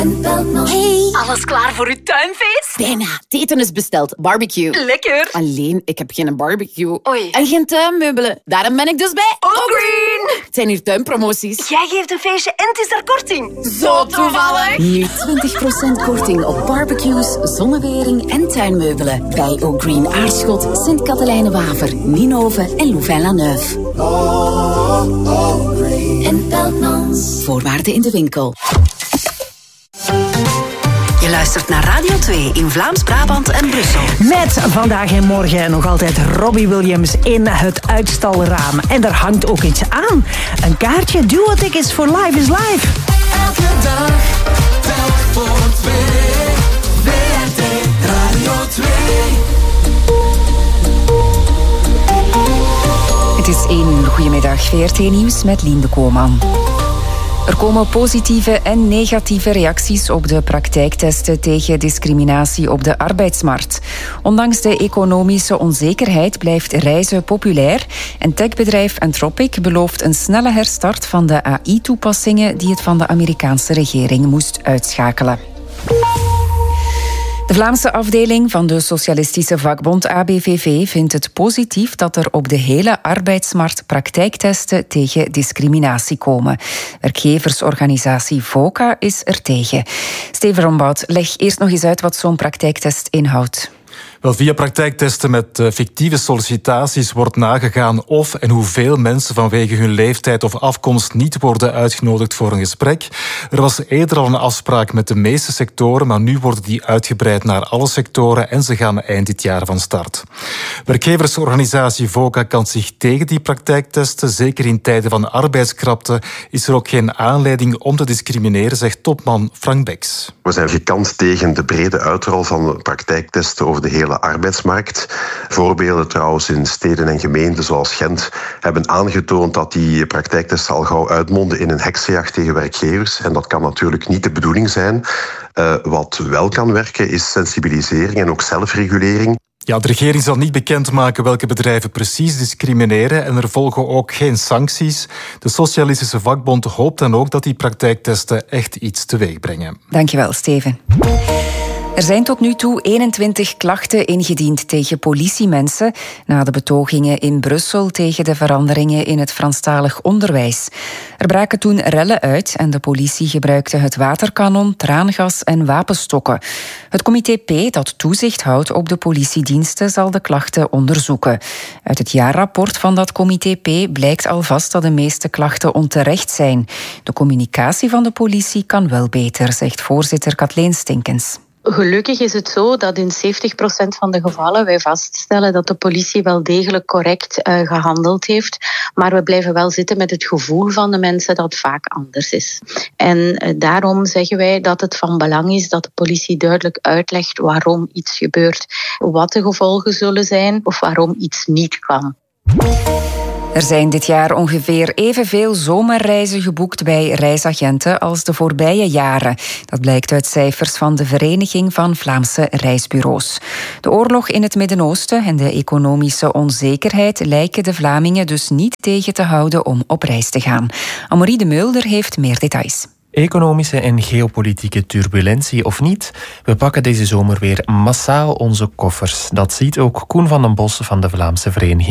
Hey. Alles klaar voor uw tuinfeest? Bijna. Het eten is besteld. Barbecue. Lekker. Alleen, ik heb geen barbecue. Oei. En geen tuinmeubelen. Daarom ben ik dus bij Green. Het zijn hier tuinpromoties. Jij geeft een feestje en het is daar korting. Zo toevallig. Nu 20% korting op barbecues, zonnewering en tuinmeubelen. Bij O'Green Aarschot, Sint-Katelijne-Waver, Ninove en Louvain-la-Neuve. En Belmans. Voorwaarden in de winkel. Je luistert naar Radio 2 in Vlaams-Brabant en Brussel. Met vandaag en morgen nog altijd Robbie Williams in het uitstalraam. En er hangt ook iets aan. Een kaartje, duo-tickets voor Live is Live. Elke dag, telk voor twee. WRT Radio 2. Het is 1 uur. Goedemiddag, VRT Nieuws met Lien de Kooman. Er komen positieve en negatieve reacties op de praktijktesten tegen discriminatie op de arbeidsmarkt. Ondanks de economische onzekerheid blijft reizen populair en techbedrijf Anthropic belooft een snelle herstart van de AI-toepassingen die het van de Amerikaanse regering moest uitschakelen. De Vlaamse afdeling van de socialistische vakbond ABVV vindt het positief dat er op de hele arbeidsmarkt praktijktesten tegen discriminatie komen. Werkgeversorganisatie VOCA is er tegen. Steven Rombout, leg eerst nog eens uit wat zo'n praktijktest inhoudt. Wel, via praktijktesten met fictieve sollicitaties wordt nagegaan of en hoeveel mensen vanwege hun leeftijd of afkomst niet worden uitgenodigd voor een gesprek. Er was eerder al een afspraak met de meeste sectoren, maar nu worden die uitgebreid naar alle sectoren en ze gaan eind dit jaar van start. Werkgeversorganisatie VOCA kan zich tegen die praktijktesten. Zeker in tijden van arbeidskrapte is er ook geen aanleiding om te discrimineren, zegt topman Frank Beks. We zijn gekant tegen de brede uitrol van praktijktesten over de hele arbeidsmarkt. Voorbeelden trouwens in steden en gemeenten zoals Gent hebben aangetoond dat die praktijktesten al gauw uitmonden in een heksenjacht tegen werkgevers. En dat kan natuurlijk niet de bedoeling zijn. Wat wel kan werken is sensibilisering en ook zelfregulering. Ja, de regering zal niet bekendmaken welke bedrijven precies discrimineren en er volgen ook geen sancties. De Socialistische Vakbond hoopt dan ook dat die praktijktesten echt iets teweeg brengen. Dankjewel, Steven. Er zijn tot nu toe 21 klachten ingediend tegen politiemensen na de betogingen in Brussel tegen de veranderingen in het Franstalig onderwijs. Er braken toen rellen uit en de politie gebruikte het waterkanon, traangas en wapenstokken. Het comité P, dat toezicht houdt op de politiediensten, zal de klachten onderzoeken. Uit het jaarrapport van dat comité P blijkt alvast dat de meeste klachten onterecht zijn. De communicatie van de politie kan wel beter, zegt voorzitter Kathleen Stinkens. Gelukkig is het zo dat in 70% van de gevallen wij vaststellen dat de politie wel degelijk correct gehandeld heeft. Maar we blijven wel zitten met het gevoel van de mensen dat het vaak anders is. En daarom zeggen wij dat het van belang is dat de politie duidelijk uitlegt waarom iets gebeurt, wat de gevolgen zullen zijn of waarom iets niet kan. Er zijn dit jaar ongeveer evenveel zomerreizen geboekt bij reisagenten als de voorbije jaren. Dat blijkt uit cijfers van de Vereniging van Vlaamse Reisbureaus. De oorlog in het Midden-Oosten en de economische onzekerheid lijken de Vlamingen dus niet tegen te houden om op reis te gaan. Amaury de Mulder heeft meer details. Economische en geopolitieke turbulentie of niet, we pakken deze zomer weer massaal onze koffers. Dat ziet ook Koen van den Bos van de Vlaamse Vereniging